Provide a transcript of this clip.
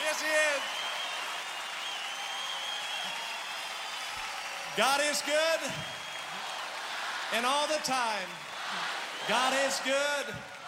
Yes, he is. God is good, and all the time. God is good.